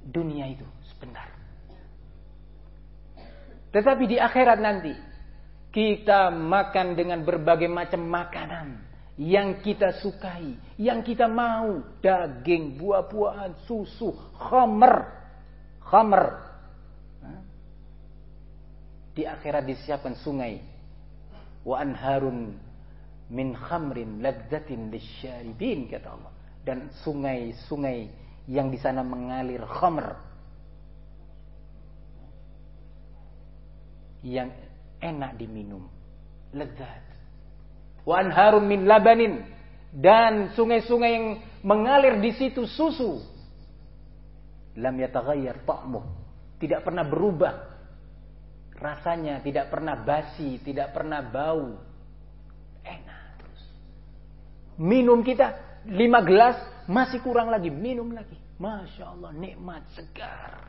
dunia itu sebentar. Tetapi di akhirat nanti kita makan dengan berbagai macam makanan yang kita sukai, yang kita mau, daging, buah-buahan, susu, khamr. Di akhirat disiapkan sungai, wa anharun min khamrin ladzatin lisyaribin, kata Allah. Dan sungai-sungai yang di sana mengalir khamr yang enak diminum, lezat. Wa anharun min labanin, dan sungai-sungai yang mengalir di situ susu. Lam yataghayyar ta'muh, tidak pernah berubah rasanya, tidak pernah basi, tidak pernah bau. Enak terus. Minum kita 5 gelas, masih kurang lagi, minum lagi. Masya Allah, nikmat, segar.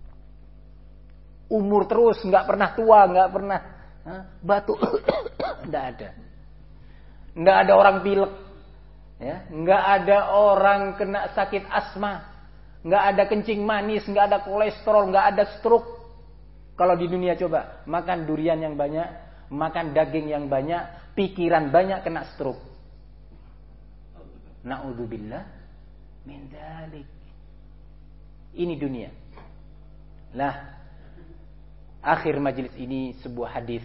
Umur terus, nggak pernah tua, nggak pernah batuk, nggak ada. Nggak ada orang pilek, ya, nggak ada orang kena sakit asma, nggak ada kencing manis, nggak ada kolesterol, nggak ada stroke. Kalau di dunia coba, makan durian yang banyak, makan daging yang banyak, pikiran banyak, kena stroke. Na'udzubillah min dzalik. Ini dunia. Nah, akhir majelis ini sebuah hadis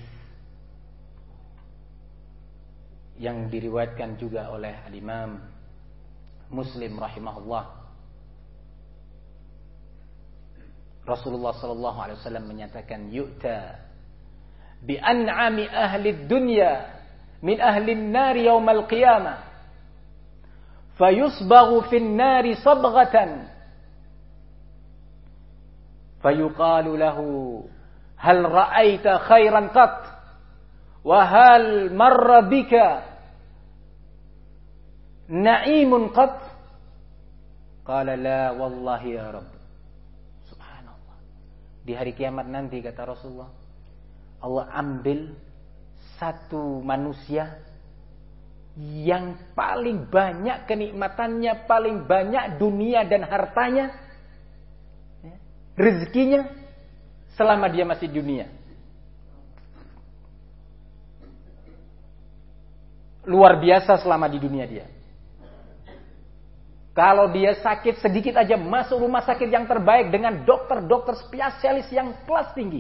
yang diriwayatkan juga oleh Al-Imam Muslim rahimahullah. Rasulullah sallallahu alaihi wasallam menyatakan, yu'ta bi an'ami ahli dunya min ahli an-nar yaumal qiyamah fayusbaghu fin nari sabghatan fayuqalu lahu hal ra'aita khairan qat wa hal marra bika na'imun qat qala la wallahi ya rabb. Subhanallah, di hari kiamat nanti kata Rasulullah, Allah ambil satu manusia yang paling banyak kenikmatannya, paling banyak dunia dan hartanya, rezekinya selama dia masih dunia. Luar biasa selama di dunia dia. Kalau dia sakit sedikit aja masuk rumah sakit yang terbaik dengan dokter-dokter spesialis yang kelas tinggi.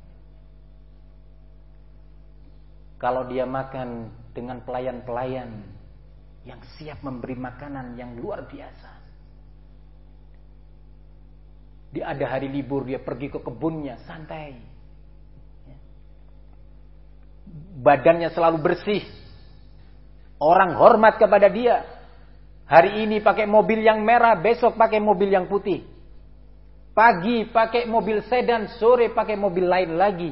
Kalau dia makan dengan pelayan-pelayan yang siap memberi makanan yang luar biasa. Dia ada hari libur, dia pergi ke kebunnya, santai. Badannya selalu bersih. Orang hormat kepada dia. Hari ini pakai mobil yang merah, besok pakai mobil yang putih. Pagi pakai mobil sedan, sore pakai mobil lain lagi.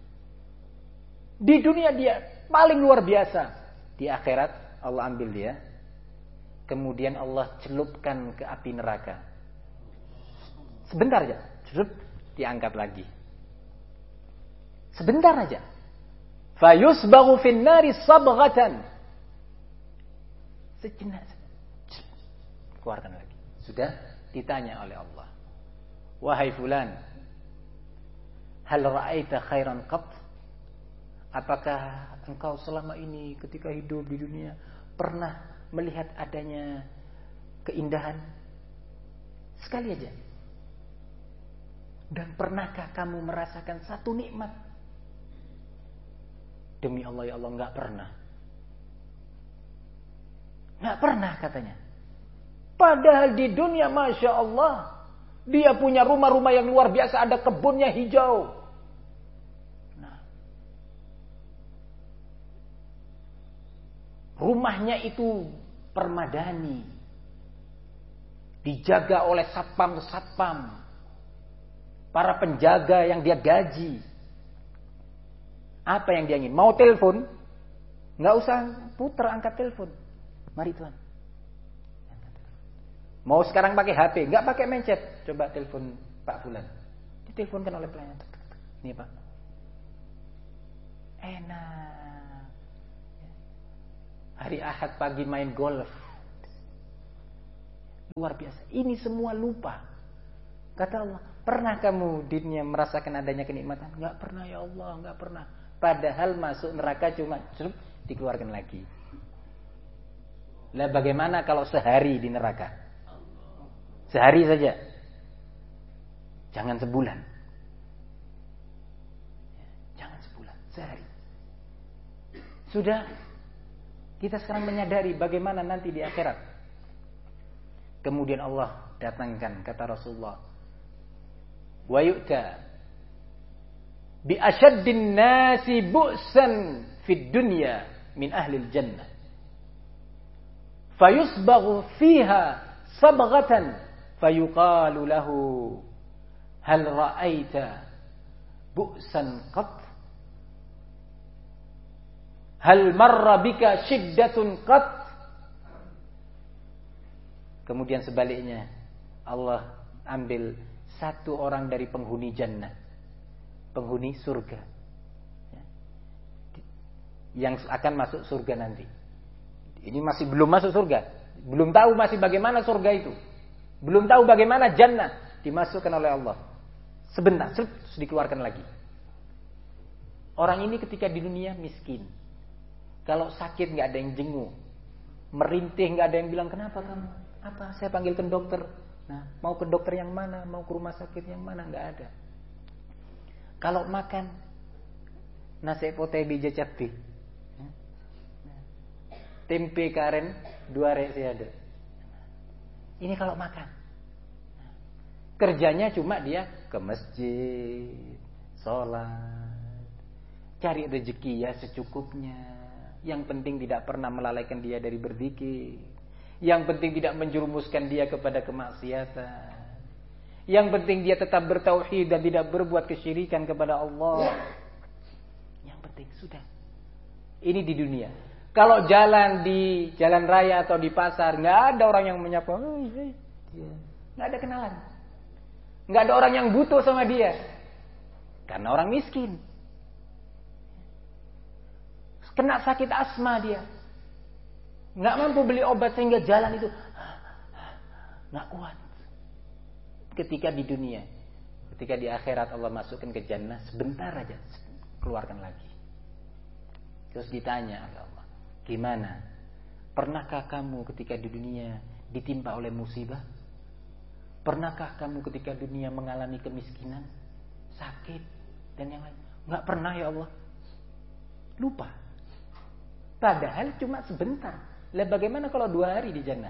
Di dunia dia paling luar biasa. Di akhirat Allah ambil dia, kemudian Allah celupkan ke api neraka. Sebentar aja, celup, diangkat lagi. Sebentar aja. Fayusbaghu fin nari sabghatan. Sejenak. Keluarkan lagi. Sudah ditanya oleh Allah. Wahai fulan, hal ra'aita khairan qat? Apakah engkau selama ini ketika hidup di dunia pernah melihat adanya keindahan? Sekali aja. Dan pernahkah kamu merasakan satu nikmat? Demi Allah ya Allah, enggak pernah. Enggak pernah katanya. Padahal di dunia Masya Allah, dia punya rumah-rumah yang luar biasa, ada kebunnya hijau. Nah, rumahnya itu permadani, dijaga oleh satpam-satpam, para penjaga yang dia gaji. Apa yang dia ingin? Mau telepon? Nggak usah putar angkat telepon. Mari Tuhan. Mau sekarang pakai HP, nggak pakai mencet. Coba telepon Pak Fulan. Diteleponkan oleh pelayan. Ini Pak. Enak. Hari Ahad pagi main golf. Luar biasa. Ini semua lupa. Kata Allah, pernah kamu di dunia merasakan adanya kenikmatan? Enggak pernah ya Allah, enggak pernah. Padahal masuk neraka cuma dikeluarkan lagi. Lah bagaimana kalau sehari di neraka? Sehari saja. Jangan sebulan. Jangan sebulan, sehari. Sudah, kita sekarang menyadari bagaimana nanti di akhirat. Kemudian Allah datangkan, kata Rasulullah, wa yu'ta bi asyaddin nasi bu'san fid dunya min ahlil jannah fayusbaghu fiha sabghatan fayuqalu lahu hal ra'aita bu'san qat hal marra bika shiddatun qat. Kemudian sebaliknya Allah ambil satu orang dari penghuni jannah, penghuni surga, yang akan masuk surga nanti. Ini masih belum masuk surga, belum tahu masih bagaimana surga itu, belum tahu bagaimana jannah, dimasukkan oleh Allah. Sebentar, terus dikeluarkan lagi. Orang ini ketika di dunia miskin, kalau sakit nggak ada yang jenguk, merintih nggak ada yang bilang kenapa kamu, apa saya panggilkan dokter. Nah, mau ke dokter yang mana, mau ke rumah sakit yang mana, nggak ada. Kalau makan nasi potai bija cabai, tempe karen 2 resi ada. Ini kalau makan. Kerjanya cuma dia ke masjid, sholat, cari rezeki ya secukupnya. Yang penting tidak pernah melalaikan dia dari berzikir. Yang penting tidak menjerumuskan dia kepada kemaksiatan. Yang penting dia tetap bertauhid dan tidak berbuat kesyirikan kepada Allah. Yang penting sudah. Ini di dunia. Kalau jalan di jalan raya atau di pasar, nggak ada orang yang menyapa, nggak ada kenalan, nggak ada orang yang butuh sama dia, karena orang miskin. Kena sakit asma dia, nggak mampu beli obat sehingga jalan itu nggak kuat. Ketika di dunia, ketika di akhirat Allah masukkan ke jannah, sebentar aja keluarkan lagi. Terus ditanya oleh Allah, gimana? Pernahkah kamu ketika di dunia ditimpa oleh musibah? Pernahkah kamu ketika dunia mengalami kemiskinan, sakit dan yang lain? Nggak pernah ya Allah. Lupa. Padahal cuma sebentar. Lah bagaimana kalau 2 hari di jannah?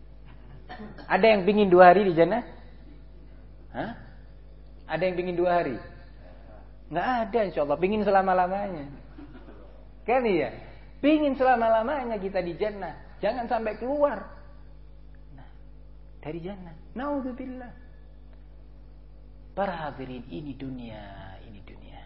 Ada yang pingin 2 hari di jannah? Hah? Ada yang pingin 2 hari? Nggak ada insyaallah. Pingin selama-lamanya. Kan iya? Pingin selama-lamanya kita di jannah. Jangan sampai keluar. Nah, dari jannah. Naudzubillah. Para hadirin, ini dunia. Ini dunia.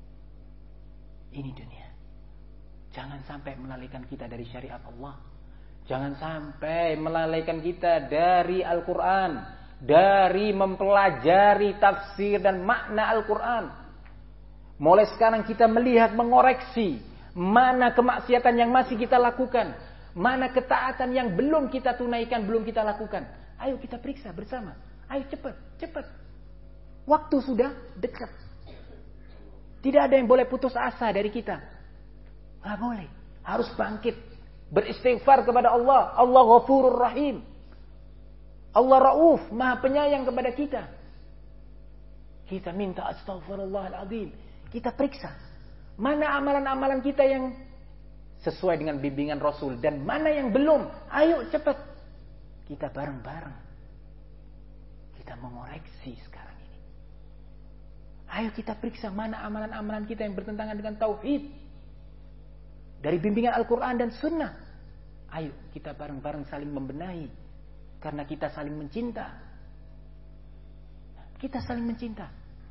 Ini dunia. Jangan sampai melalaikan kita dari syariat Allah. Jangan sampai melalaikan kita dari Al-Quran. Dari mempelajari tafsir dan makna Al-Quran. Mulai sekarang kita melihat, mengoreksi. Mana kemaksiatan yang masih kita lakukan. Mana ketaatan yang belum kita tunaikan, belum kita lakukan. Ayo kita periksa bersama. Ayo cepat. Waktu sudah dekat. Tidak ada yang boleh putus asa dari kita. Nggak boleh. Harus bangkit. Beristighfar kepada Allah. Allah Ghafurur Rahim. Allah Rauf. Maha penyayang kepada kita. Kita minta astaghfirullahaladzim. Kita periksa. Mana amalan-amalan kita yang sesuai dengan bimbingan Rasul. Dan mana yang belum. Ayo cepat. Kita bareng-bareng. Kita mengoreksi sekarang ini. Ayo kita periksa mana amalan-amalan kita yang bertentangan dengan tauhid. Dari bimbingan Al-Quran dan Sunnah. Ayo kita bareng-bareng saling membenahi. Karena kita saling mencinta. Kita saling mencinta.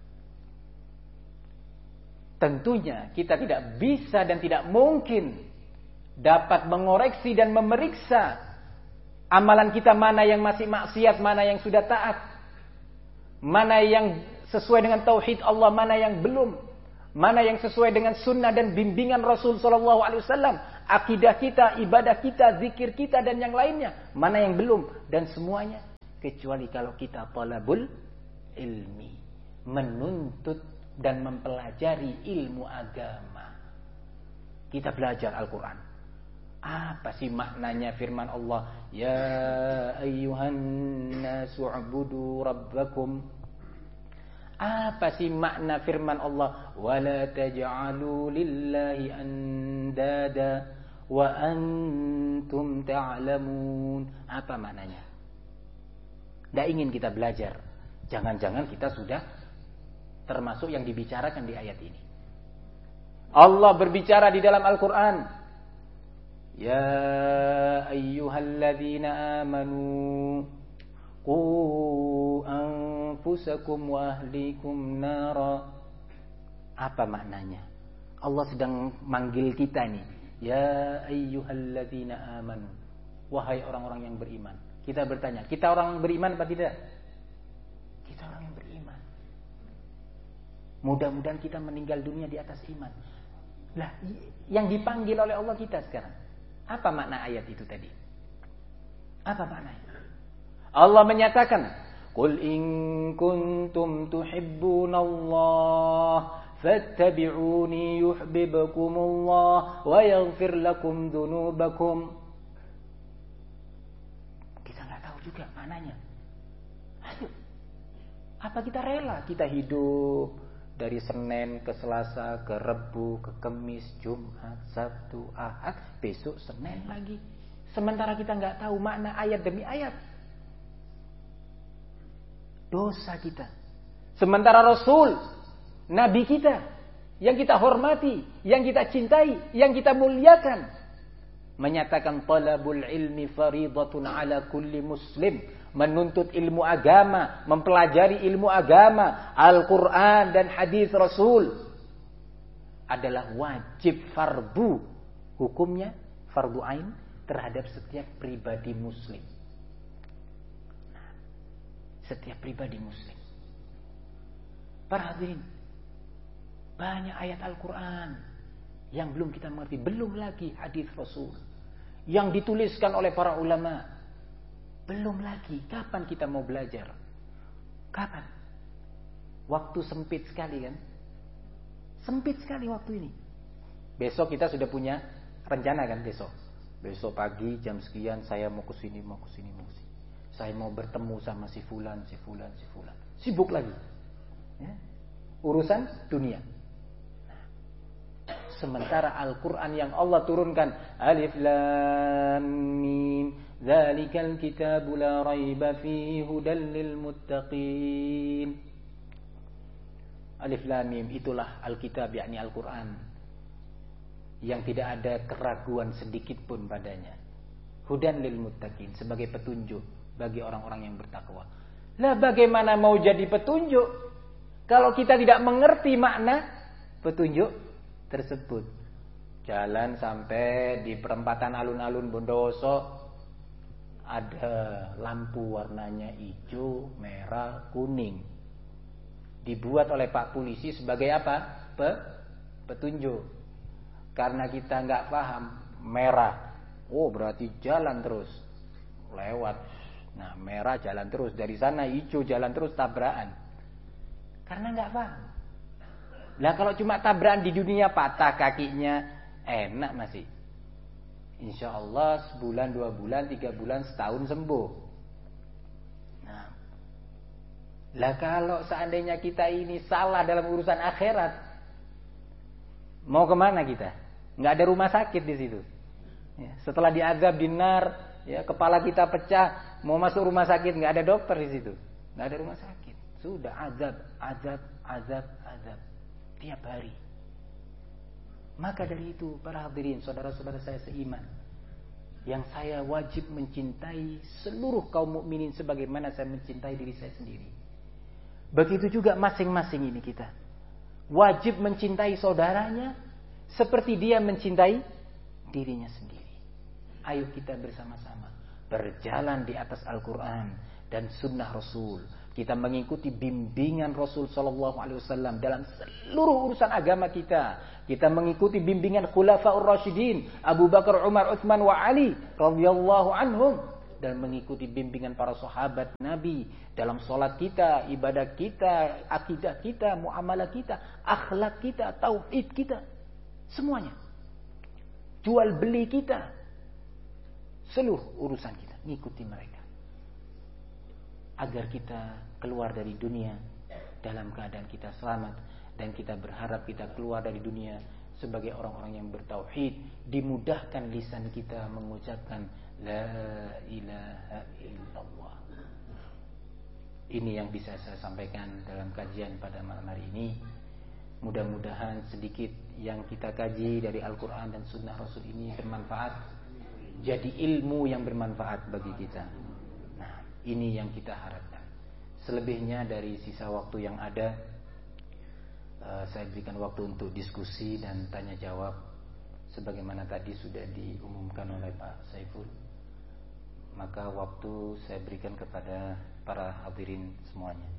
Tentunya kita tidak bisa dan tidak mungkin dapat mengoreksi dan memeriksa amalan kita mana yang masih maksiat, mana yang sudah taat. Mana yang sesuai dengan tauhid Allah, mana yang belum. Mana yang sesuai dengan sunnah dan bimbingan Rasul Sallallahu Alaihi Wasallam, akidah kita, ibadah kita, zikir kita dan yang lainnya. Mana yang belum dan semuanya, kecuali kalau kita talabul ilmi, menuntut dan mempelajari ilmu agama. Kita belajar Al-Quran. Apa sih maknanya firman Allah? Ya ayyuhan nasu ubudu rabbakum. Apa sih makna firman Allah? Wala taj'alu lillahi andada wa antum ta'lamun. Apa maknanya? Tidak ingin kita belajar. Jangan-jangan kita sudah termasuk yang dibicarakan di ayat ini. Allah berbicara di dalam Al-Quran. Ya ayyuhalladzina amanu qu anfusakum wa ahlikum nara. Apa maknanya? Allah sedang manggil kita nih. Ya ayyuhalladzina amanu. Wahai orang-orang yang beriman. Kita bertanya, kita orang beriman apa tidak? Kita orang yang beriman. Mudah-mudahan kita meninggal dunia di atas iman. Lah, yang dipanggil oleh Allah kita sekarang. Apa makna ayat itu tadi? Apa maknanya? Allah menyatakan, "Qul in kuntum tuhibbunallah fattabi'uni yuhibbukumullah wa yaghfir lakum dzunubakum." Kita enggak tahu juga maknanya. Ayo. Apa kita rela kita hidup dari Senin ke Selasa, ke Rebu, ke Kamis, Jumat, Sabtu, Ahad, besok Senin lagi. Sementara kita nggak tahu makna ayat demi ayat. Dosa kita. Sementara Rasul, Nabi kita, yang kita hormati, yang kita cintai, yang kita muliakan, menyatakan talabul ilmi faridatun ala kulli muslim. Menuntut ilmu agama, mempelajari ilmu agama, Al-Quran dan hadis Rasul adalah wajib fardu. Hukumnya fardu ain terhadap setiap pribadi muslim. Setiap pribadi muslim. Para hadirin, banyak ayat Al-Quran yang belum kita mengerti. Belum lagi hadis Rasul yang dituliskan oleh para ulama. Belum lagi. Kapan kita mau belajar? Kapan? Waktu sempit sekali kan? Sempit sekali waktu ini. Besok kita sudah punya rencana kan besok. Besok pagi jam sekian saya mau ke sini, mau ke sini, mau ke sini. Saya mau bertemu sama si fulan, si fulan, si fulan. Sibuk lagi. Ya. Urusan dunia. Sementara Al-Quran yang Allah turunkan, Alif Lam Mim, Dzalikal kitabu la raiba fihi hudal lil muttaqin. Alif Lam Mim, itulah Alkitab, yakni Al-Quran, yang tidak ada keraguan sedikit pun padanya. Hudan lil muttaqin, sebagai petunjuk bagi orang-orang yang bertakwa. Lah bagaimana mau jadi petunjuk kalau kita tidak mengerti makna petunjuk tersebut? Jalan sampai di perempatan alun-alun Bondowoso, ada lampu warnanya hijau, merah, kuning. Dibuat oleh Pak Polisi sebagai apa? Petunjuk. Karena kita nggak paham, merah. Oh berarti jalan terus. Lewat. Nah merah jalan terus. Dari sana hijau jalan terus, tabrakan. Karena nggak paham. Lah kalau cuma tabrakan di dunia, patah kakinya, enak masih. Insya Allah sebulan, 2 bulan, 3 bulan, setahun sembuh. Nah, lah kalau seandainya kita ini salah dalam urusan akhirat, mau kemana kita? Nggak ada rumah sakit di situ. Ya, setelah diazab di nar, ya kepala kita pecah, mau masuk rumah sakit, nggak ada dokter di situ, nggak ada rumah sakit. Sudah azab tiap hari. Maka dari itu para hadirin, saudara-saudara saya seiman, yang saya wajib mencintai seluruh kaum mukminin sebagaimana saya mencintai diri saya sendiri. Begitu juga masing-masing ini kita wajib mencintai saudaranya seperti dia mencintai dirinya sendiri. Ayo kita bersama-sama berjalan di atas Al-Quran dan Sunnah Rasul. Kita mengikuti bimbingan Rasul Sallallahu Alaihi Wasallam dalam seluruh urusan agama kita. Kita mengikuti bimbingan Khulafaur Rasyidin, Abu Bakar, Umar, Utsman, wa Ali radhiyallahu anhum. dan mengikuti bimbingan para sahabat Nabi dalam sholat kita, ibadah kita, akidah kita, muamalah kita, akhlak kita, tauhid kita, semuanya. Jual beli kita, seluruh urusan kita, ngikuti mereka. Agar kita keluar dari dunia dalam keadaan kita selamat, dan kita berharap kita keluar dari dunia sebagai orang-orang yang bertauhid, dimudahkan lisan kita mengucapkan la ilaha illallah. Ini yang bisa saya sampaikan dalam kajian pada malam hari ini. Mudah-mudahan sedikit yang kita kaji dari Al-Quran dan Sunnah Rasul ini bermanfaat, jadi ilmu yang bermanfaat bagi kita. Nah, ini yang kita harapkan. Selebihnya dari sisa waktu yang ada, saya berikan waktu untuk diskusi dan tanya jawab, sebagaimana tadi sudah diumumkan oleh Pak Saiful. Maka waktu saya berikan kepada para hadirin semuanya.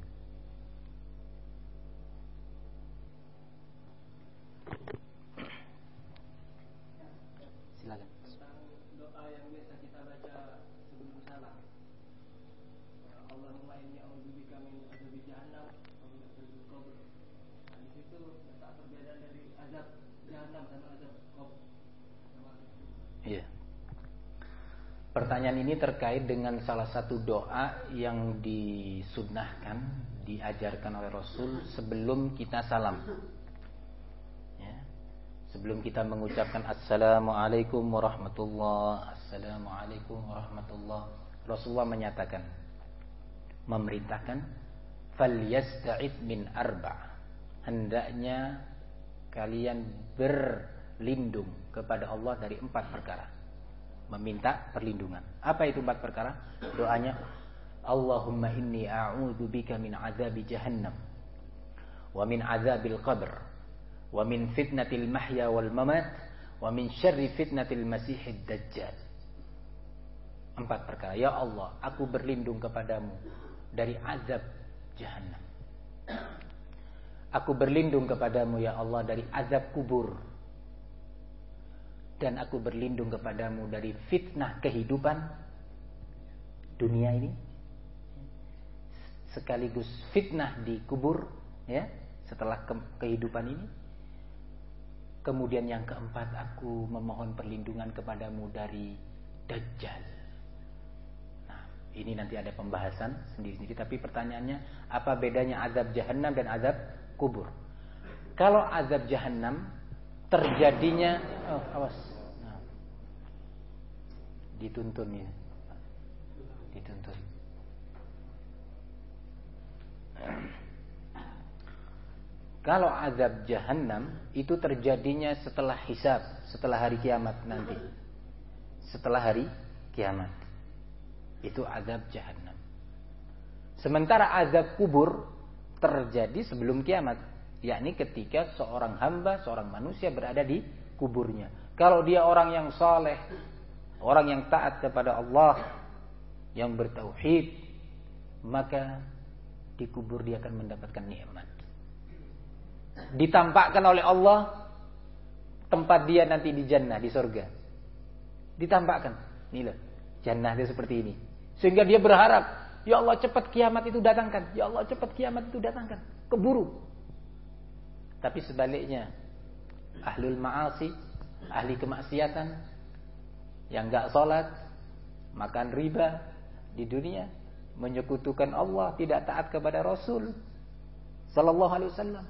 Silakan. Tentang doa yang biasa kita baca sebelum salam. Allahumma inni a'udzubika min adzabi jahannam wa min adzabil qabr. Nah, di situ tak perbedaan dari azab jahannam dan azab qabr. Iya. Pertanyaan ini terkait dengan salah satu doa yang disunnahkan, diajarkan oleh Rasul sebelum kita salam. Ya. Sebelum kita mengucapkan Assalamualaikum warahmatullah, Assalamualaikum warahmatullah, Rasulullah menyatakan, memerintahkan, falyasta'id min arba'. Hendaknya kalian berlindung kepada Allah dari 4 perkara. Meminta perlindungan. Apa itu 4 perkara? Doanya, Allahumma inni a'udzubika min azabi jahannam, wa min azabil qabr, wa min fitnatil mahya wal mamat, wa min syarri fitnatil masihid dajjal. 4 perkara. Ya Allah, aku berlindung kepadamu dari azab jahannam. Aku berlindung kepadamu ya Allah dari azab kubur. Dan aku berlindung kepadamu dari fitnah kehidupan dunia ini, sekaligus fitnah di kubur, ya, setelah kehidupan ini. Kemudian yang keempat, aku memohon perlindungan kepadamu dari Dajjal. Nah, ini nanti ada pembahasan sendiri-sendiri. Tapi pertanyaannya, apa bedanya azab jahannam dan azab kubur? Kalau azab jahannam terjadinya, awas, nah, dituntun ya, dituntun. Kalau azab jahannam itu terjadinya setelah hisab, setelah hari kiamat nanti, setelah hari kiamat, itu azab jahannam. Sementara azab kubur terjadi sebelum kiamat, yakni ketika seorang hamba, seorang manusia berada di kuburnya. Kalau dia orang yang saleh, orang yang taat kepada Allah, yang bertauhid, maka di kubur dia akan mendapatkan nikmat. Ditampakkan oleh Allah tempat dia nanti di jannah, di surga. Ditampakkan, inilah jannah dia seperti ini. Sehingga dia berharap, ya Allah cepat kiamat itu datangkan, ya Allah cepat kiamat itu datangkan, keburu. Tapi sebaliknya, ahlul ma'asi, ahli kemaksiatan, yang enggak sholat, makan riba di dunia, menyekutukan Allah, tidak taat kepada Rasul sallallahu alaihi wasallam,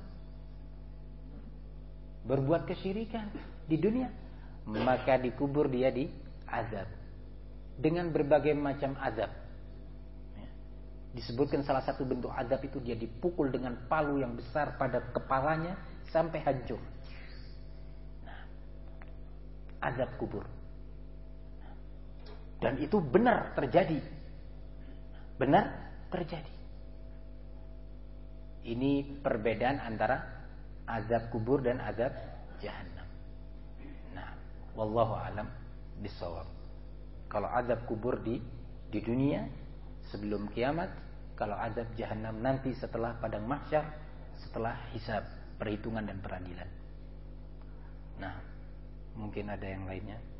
berbuat kesyirikan di dunia, maka dikubur dia di azab dengan berbagai macam azab. Disebutkan salah satu bentuk azab itu dia dipukul dengan palu yang besar pada kepalanya sampai hancur. Nah, azab kubur. Dan itu benar terjadi. Benar terjadi. Ini perbedaan antara azab kubur dan azab jahannam. Nah, wallahu alam bisawab. Kalau azab kubur di dunia sebelum kiamat, kalau azab jahannam nanti setelah padang mahsyar, setelah hisab, perhitungan dan peradilan. Nah, mungkin ada yang lainnya.